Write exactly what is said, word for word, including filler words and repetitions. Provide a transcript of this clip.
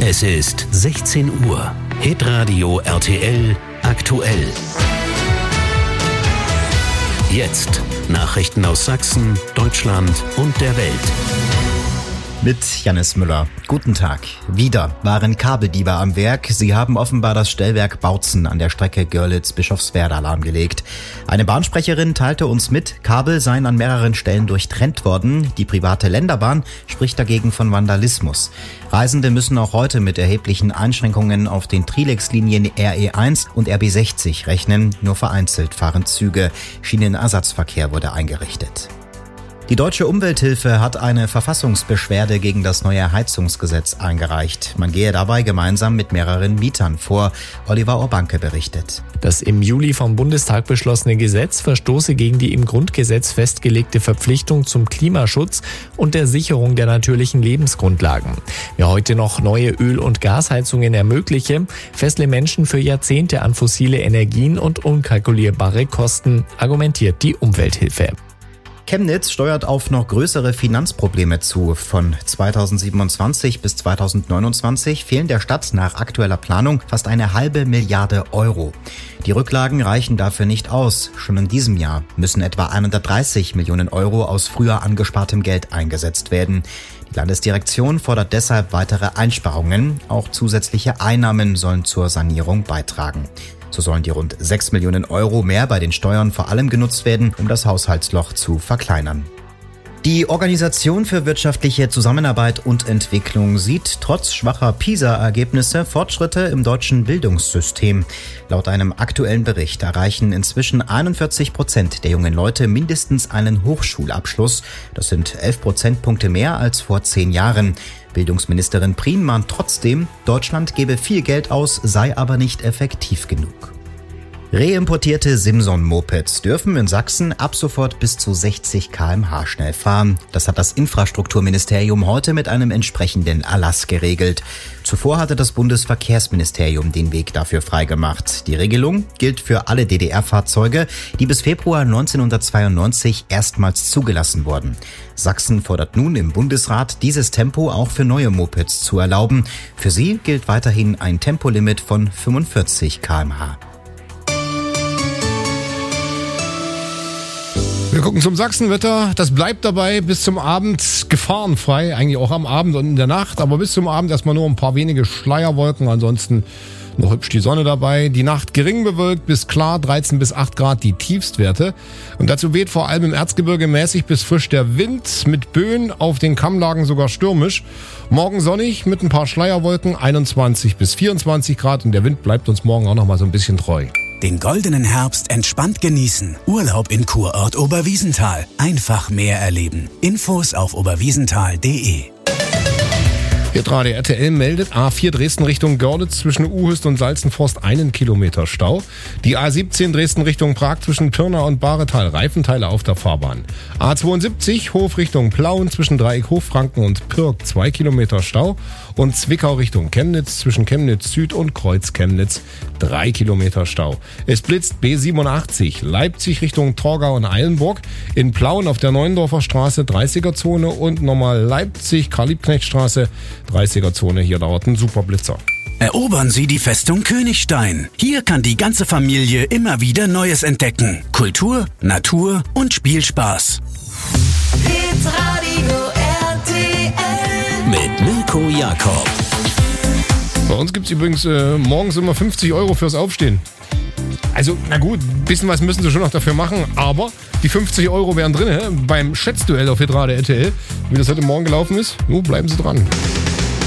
Es ist sechzehn Uhr. Hitradio R T L aktuell. Jetzt Nachrichten aus Sachsen, Deutschland und der Welt. Mit Jannis Müller. Guten Tag. Wieder waren Kabeldiebe am Werk. Sie haben offenbar das Stellwerk Bautzen an der Strecke Görlitz-Bischofswerda lahmgelegt. Eine Bahnsprecherin teilte uns mit, Kabel seien an mehreren Stellen durchtrennt worden. Die private Länderbahn spricht dagegen von Vandalismus. Reisende müssen auch heute mit erheblichen Einschränkungen auf den Trilex-Linien R E eins und R B sechzig rechnen. Nur vereinzelt fahren Züge. Schienenersatzverkehr wurde eingerichtet. Die Deutsche Umwelthilfe hat eine Verfassungsbeschwerde gegen das neue Heizungsgesetz eingereicht. Man gehe dabei gemeinsam mit mehreren Mietern vor. Oliver Orbanke berichtet. Das im Juli vom Bundestag beschlossene Gesetz verstoße gegen die im Grundgesetz festgelegte Verpflichtung zum Klimaschutz und der Sicherung der natürlichen Lebensgrundlagen. Wer heute noch neue Öl- und Gasheizungen ermögliche, fessle Menschen für Jahrzehnte an fossile Energien und unkalkulierbare Kosten, argumentiert die Umwelthilfe. Chemnitz steuert auf noch größere Finanzprobleme zu. Von zweitausendsiebenundzwanzig bis zweitausendneunundzwanzig fehlen der Stadt nach aktueller Planung fast eine halbe Milliarde Euro. Die Rücklagen reichen dafür nicht aus. Schon in diesem Jahr müssen etwa hundertdreißig Millionen Euro aus früher angespartem Geld eingesetzt werden. Die Landesdirektion fordert deshalb weitere Einsparungen. Auch zusätzliche Einnahmen sollen zur Sanierung beitragen. So sollen die rund sechs Millionen Euro mehr bei den Steuern vor allem genutzt werden, um das Haushaltsloch zu verkleinern. Die Organisation für wirtschaftliche Zusammenarbeit und Entwicklung sieht trotz schwacher PISA-Ergebnisse Fortschritte im deutschen Bildungssystem. Laut einem aktuellen Bericht erreichen inzwischen einundvierzig Prozent der jungen Leute mindestens einen Hochschulabschluss. Das sind elf Prozentpunkte mehr als vor zehn Jahren. Bildungsministerin Prien mahnt trotzdem, Deutschland gebe viel Geld aus, sei aber nicht effektiv genug. Reimportierte Simson-Mopeds dürfen in Sachsen ab sofort bis zu sechzig Kilometer pro Stunde schnell fahren. Das hat das Infrastrukturministerium heute mit einem entsprechenden Erlass geregelt. Zuvor hatte das Bundesverkehrsministerium den Weg dafür freigemacht. Die Regelung gilt für alle D D R-Fahrzeuge, die bis Februar neunzehnhundertzweiundneunzig erstmals zugelassen wurden. Sachsen fordert nun im Bundesrat, dieses Tempo auch für neue Mopeds zu erlauben. Für sie gilt weiterhin ein Tempolimit von fünfundvierzig Kilometer pro Stunde. Wir gucken zum Sachsenwetter. Das bleibt dabei bis zum Abend gefahrenfrei. Eigentlich auch am Abend und in der Nacht. Aber bis zum Abend erstmal nur ein paar wenige Schleierwolken. Ansonsten noch hübsch die Sonne dabei. Die Nacht gering bewölkt bis klar, dreizehn bis acht Grad die Tiefstwerte. Und dazu weht vor allem im Erzgebirge mäßig bis frisch der Wind. Mit Böen auf den Kammlagen sogar stürmisch. Morgen sonnig mit ein paar Schleierwolken. einundzwanzig bis vierundzwanzig Grad. Und der Wind bleibt uns morgen auch noch mal so ein bisschen treu. Den goldenen Herbst entspannt genießen. Urlaub in Kurort Oberwiesenthal. Einfach mehr erleben. Infos auf oberwiesenthal punkt de. Hitradio R T L meldet A vier Dresden Richtung Görlitz zwischen Uhüst und Salzenforst einen Kilometer Stau. Die A siebzehn Dresden Richtung Prag zwischen Pirna und Bahretal Reifenteile auf der Fahrbahn. A zweiundsiebzig Hof Richtung Plauen zwischen Dreieck Hochfranken und Pirk zwei Kilometer Stau. Und Zwickau Richtung Chemnitz zwischen Chemnitz Süd und Kreuz Chemnitz drei Kilometer Stau. Es blitzt B siebenundachtzig Leipzig Richtung Torgau und Eilenburg. In Plauen auf der Neuendorfer Straße dreißiger Zone und nochmal Leipzig Karl-Liebknecht-Straße dreißiger Zone. Hier dauert ein Superblitzer. Erobern Sie die Festung Königstein. Hier kann die ganze Familie immer wieder Neues entdecken. Kultur, Natur und Spielspaß. Hitradio R T L Mit Mirko Jakob. Bei uns gibt's übrigens äh, morgens immer fünfzig Euro fürs Aufstehen. Also, na gut, ein bisschen was müssen sie schon noch dafür machen, aber die fünfzig Euro wären drin, beim Schätzduell auf Hitradio R T L. Wie das heute Morgen gelaufen ist, nun bleiben Sie dran.